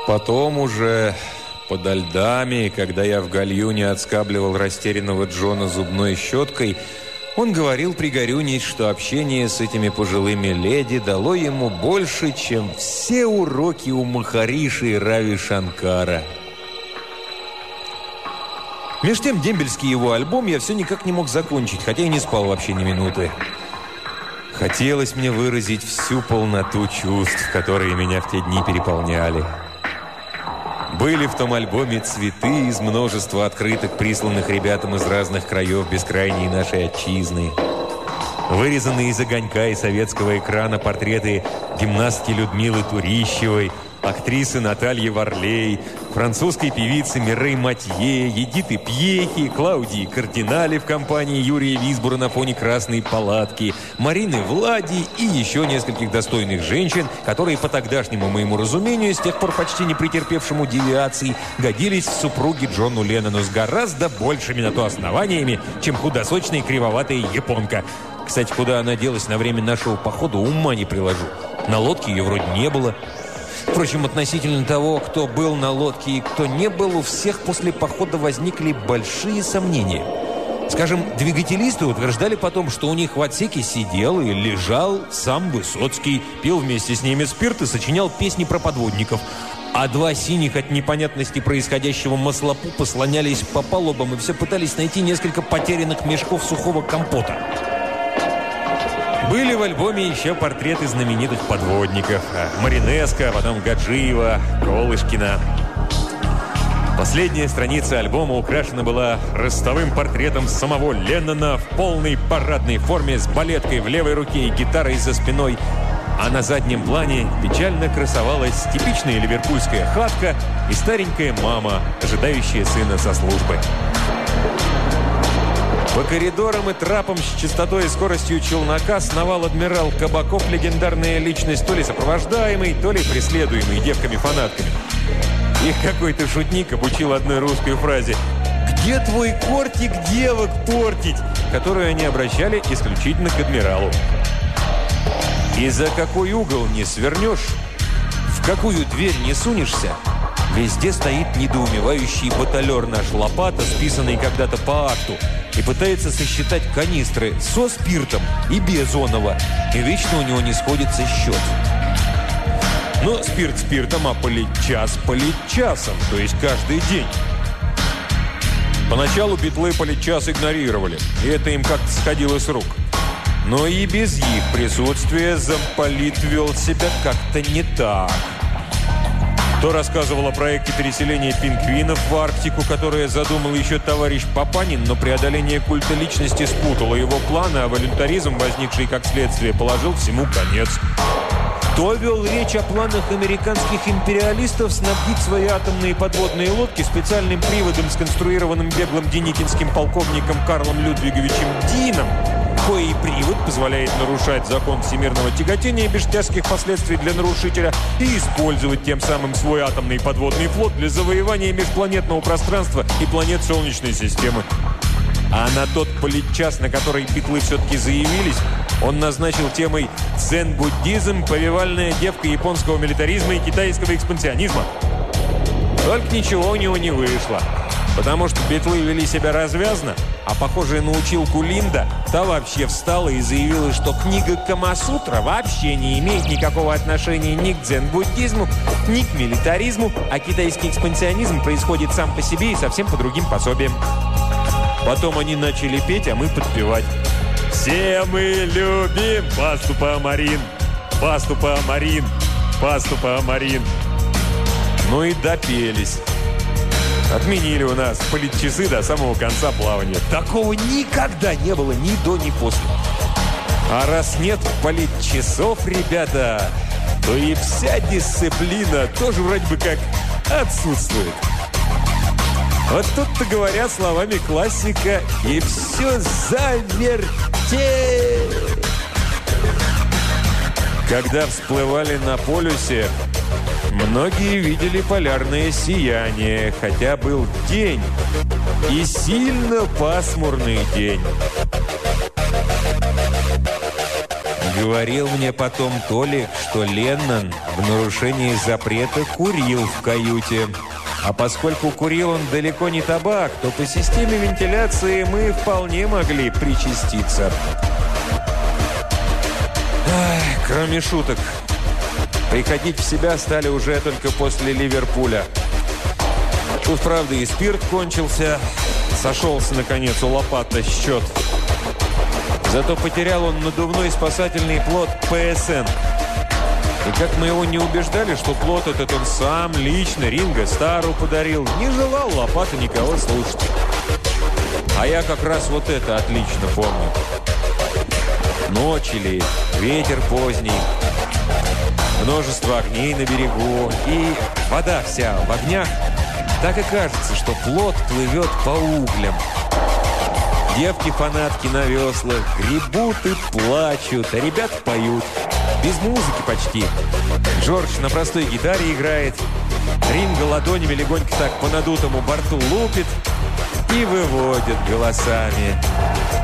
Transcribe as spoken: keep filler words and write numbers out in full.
Потом уже подо льдами, когда я в гальюне отскабливал растерянного Джона зубной щеткой, он говорил, пригорюнись, что общение с этими пожилыми леди дало ему больше, чем все уроки у Махариши и Рави Шанкара. Меж тем дембельский его альбом я все никак не мог закончить, хотя и не спал вообще ни минуты. Хотелось мне выразить всю полноту чувств, которые меня в те дни переполняли. Были в том альбоме цветы из множества открыток, присланных ребятам из разных краев бескрайней нашей отчизны. Вырезанные из огонька и советского экрана портреты гимнастки Людмилы Турищевой, актрисы Натальи Варлей, французской певицы Мирей Матье, Эдиты Пьехи, Клаудии Кардинали в компании Юрия Висбора на фоне красной палатки, Марины Влади и еще нескольких достойных женщин, которые по тогдашнему моему разумению, с тех пор почти не претерпевшему девиаций, годились в супруги Джону Леннону с гораздо большими на то основаниями, чем худосочная и кривоватая японка. Кстати, куда она делась на время нашего похода, ума не приложу. На лодке ее вроде не было. Впрочем, относительно того, кто был на лодке и кто не был, у всех после похода возникли большие сомнения. Скажем, двигателисты утверждали потом, что у них в отсеке сидел и лежал сам Высоцкий, пил вместе с ними спирт и сочинял песни про подводников. А два синих от непонятности происходящего маслопупа слонялись по палубам и все пытались найти несколько потерянных мешков сухого компота. Были в альбоме еще портреты знаменитых подводников. Маринеско, потом Гаджиева, Колышкина. Последняя страница альбома украшена была ростовым портретом самого Леннона в полной парадной форме с балеткой в левой руке и гитарой за спиной. А на заднем плане печально красовалась типичная ливерпульская хатка и старенькая мама, ожидающая сына со службы. По коридорам и трапам с частотой и скоростью челнока сновал адмирал Кабаков, легендарная личность, то ли сопровождаемый, то ли преследуемый девками-фанатками. Их какой-то шутник обучил одной русской фразе «Где твой кортик девок портить?», которую они обращали исключительно к адмиралу. И за какой угол не свернешь, в какую дверь не сунешься, везде стоит недоумевающий баталер наш Лопата, списанный когда-то по акту, и пытается сосчитать канистры со спиртом и без оного, и вечно у него не сходится счет. Но спирт спиртом, а политчас политчасом, то есть каждый день. Поначалу битлы политчас игнорировали, и это им как-то сходило с рук. Но и без их присутствия замполит вел себя как-то не так. То рассказывал о проекте переселения пингвинов в Арктику, которое задумал еще товарищ Папанин, но преодоление культа личности спутало его планы, а волюнтаризм, возникший как следствие, положил всему конец. То вел речь о планах американских империалистов снабдить свои атомные подводные лодки специальным приводом, сконструированным беглым деникинским полковником Карлом Людвиговичем Дином, коей привод позволяет нарушать закон всемирного тяготения без тяжких последствий для нарушителя и использовать тем самым свой атомный подводный флот для завоевания межпланетного пространства и планет Солнечной системы. А на тот политчас, на который битлы все-таки заявились, он назначил темой «Дзен-буддизм, повивальная девка японского милитаризма и китайского экспансионизма». Только ничего у него не вышло, потому что битлы вели себя развязно, а похожая на училку Линда, та вообще встала и заявила, что книга Камасутра вообще не имеет никакого отношения ни к дзен-буддизму, ни к милитаризму, а китайский экспансионизм происходит сам по себе и совсем по другим пособиям. Потом они начали петь, а мы подпевать. «Все мы любим Паступа Марин, Паступа Марин, Паступа Марин». Ну и допелись. Отменили у нас политчасы до самого конца плавания. Такого никогда не было ни до, ни после. А раз нет политчасов, ребята, то и вся дисциплина тоже вроде бы как отсутствует. Вот тут-то, говоря словами классика, и все завертеть. Когда всплывали на полюсе, многие видели полярное сияние, хотя был день, и сильно пасмурный день. Говорил мне потом Толик, что Леннон в нарушении запрета курил в каюте. А поскольку курил он далеко не табак, то по системе вентиляции мы вполне могли причаститься. Ах, кроме шуток, приходить в себя стали уже только после Ливерпуля. Тут, правда, и спирт кончился. Сошелся, наконец, у Лопата счет. Зато потерял он надувной спасательный плот Пэ Эс Эн. И как мы его не убеждали, что плот этот он сам лично Ринго Старру подарил, не желал Лопата никого слушать. А я как раз вот это отлично помню. Ночь или ветер поздний, множество огней на берегу, и вода вся в огнях. Так и кажется, что плот плывет по углям. Девки-фанатки на веслах гребут и плачут, а ребята поют. Без музыки почти. Джордж на простой гитаре играет. Ринго ладонями легонько так по надутому борту лупит и выводит голосами.